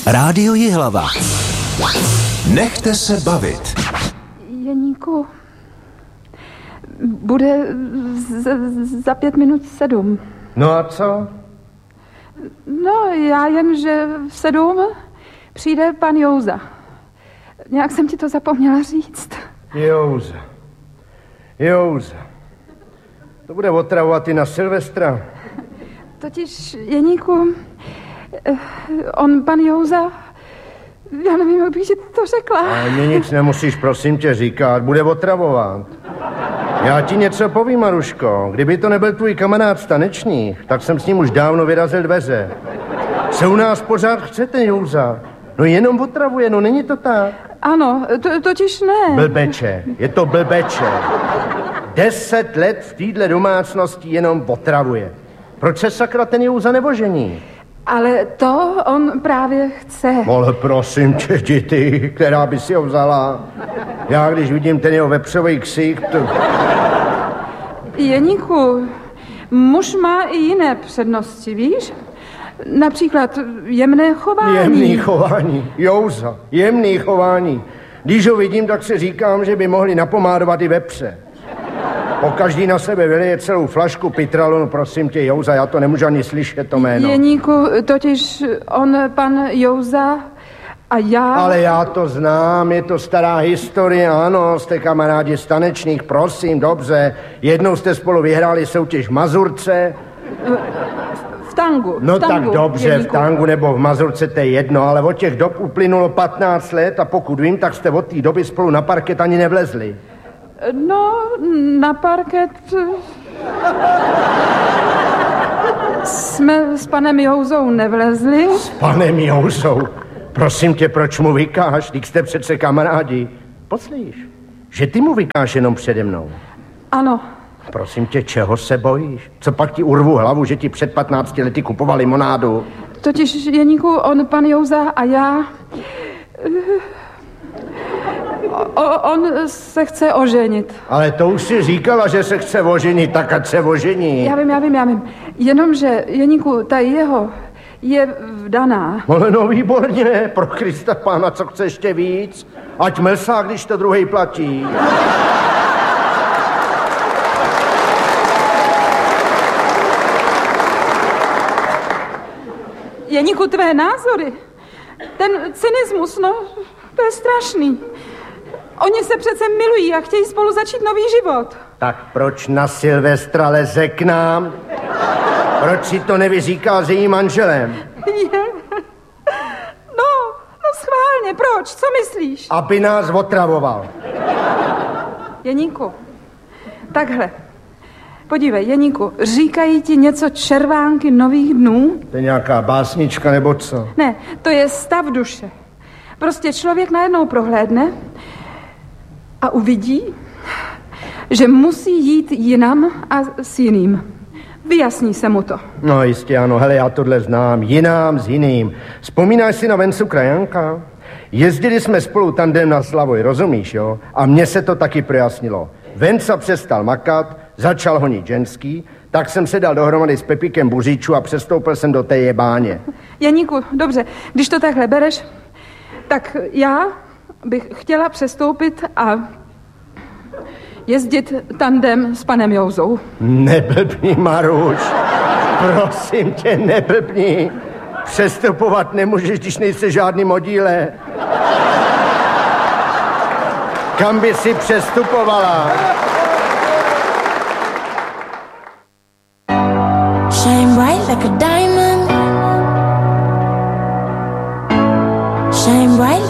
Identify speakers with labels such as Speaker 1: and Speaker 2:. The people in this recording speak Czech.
Speaker 1: Rádio Jihlava. Nechte se bavit.
Speaker 2: Jeníku, bude za 5 minut 7.
Speaker 3: No a co?
Speaker 2: No, já jen, že v 7 přijde pan Jouza. Nějak jsem ti to zapomněla říct.
Speaker 3: Jouza. To bude otravovat i na Silvestra.
Speaker 2: Totiž, Jeníku, pan Jouza, já nevím, jak bych ti to řekla.
Speaker 3: Ale mě nic nemusíš, prosím tě, říkat, bude otravovat. Já ti něco povím, Maruško. Kdyby to nebyl tvůj kamarád z tanečních, tak jsem s ním už dávno vyrazil dveře. Co u nás pořád chcete, Jouza? No jenom otravuje, no není to tak?
Speaker 2: Ano, totiž ne.
Speaker 3: Blbeče, je to blbeče. 10 let v téhle domácnosti jenom otravuje. Proč se sakra ten Jouza nevožení?
Speaker 2: Ale to on právě chce.
Speaker 3: Ale prosím tě, děti, která by si ho vzala. Já, když vidím ten jeho vepřový ksík, to...
Speaker 2: Jeníku, muž má i jiné přednosti, víš? Například jemné chování.
Speaker 3: Jemný chování, Jouza, jemný chování. Když ho vidím, tak si říkám, že by mohli napomádovat i vepře. Pokaždý na sebe vylije celou flašku Pitralonu, prosím tě, Jouza, já to nemůžu ani slyšet, to jméno.
Speaker 2: Jeníku, totiž pan Jouza a já...
Speaker 3: Ale já to znám, je to stará historie, ano, jste kamarádi z tanečních, prosím, dobře. Jednou jste spolu vyhráli soutěž v Mazurce.
Speaker 2: V tangu.
Speaker 3: No
Speaker 2: v tangu,
Speaker 3: tak dobře,
Speaker 2: Jeníku.
Speaker 3: v tangu nebo v Mazurce, to je jedno, ale od těch dob uplynulo 15 let a pokud vím, tak jste od té doby spolu na parket ani nevlezli.
Speaker 2: No, na parket jsme s panem Jouzou nevlezli.
Speaker 3: S panem Jouzou? Prosím tě, proč mu vykáš? Když jste přece kamarádi. Poslíš, že ty mu vykáš jenom přede mnou.
Speaker 2: Ano.
Speaker 3: Prosím tě, čeho se bojíš? Co pak ti urvu hlavu, že ti před 15 lety kupoval limonádu?
Speaker 2: Totiž, Jeníku, pan Jouza a já... On se chce oženit.
Speaker 3: Ale to už si říkala, že se chce oženit, tak ať se ožení.
Speaker 2: Já vím. Jenomže, Jeníku, ta jeho je vdaná.
Speaker 3: Ale no výborně, pro Krista Pána, co chce ještě víc? Ať mlsá, když to druhej platí.
Speaker 2: Jeníku, tvé názory, ten cynismus, no, to je strašný. Oni se přece milují a chtějí spolu začít nový život.
Speaker 3: Tak proč na Silvestra leze k nám? Proč si to nevyříká s jejím manželem?
Speaker 2: No schválně, proč? Co myslíš?
Speaker 3: Aby nás otravoval.
Speaker 2: Jeníku, takhle. Podívej, Jeníku, říkají ti něco červánky nových dnů?
Speaker 3: To je nějaká básnička nebo co?
Speaker 2: Ne, to je stav duše. Prostě člověk najednou prohlédne a uvidí, že musí jít jinam a s jiným. Vyjasní se mu to.
Speaker 3: No jistě ano, hele, já tohle znám. Jinám s jiným. Vzpomínáš si na Vencu Krajanka? Jezdili jsme spolu tandem na Slavoj, rozumíš, jo? A mně se to taky projasnilo. Venca přestal makat, začal honit ženský, tak jsem se dal dohromady s Pepíkem Buříčů a přestoupil jsem do té jebáně.
Speaker 2: Janíku, dobře, když to takhle bereš, tak já bych chtěla přestoupit a jezdit tandem s panem Jouzou.
Speaker 3: Neblbni, Maruš. Prosím tě, neblbni. Přestupovat nemůžeš, když nejsi žádný modíle. Kam by si přestupovala?
Speaker 4: Shine bright like a diamond.